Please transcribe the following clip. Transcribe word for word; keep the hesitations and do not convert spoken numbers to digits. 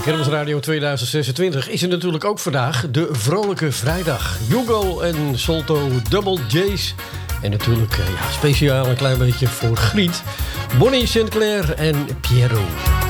Kermisradio tweeduizend zesentwintig is er natuurlijk ook vandaag de Vrolijke Vrijdag. Hugo en Solto, Double J's. En natuurlijk ja, speciaal een klein beetje voor Griet, Bonnie Sinclair en Piero.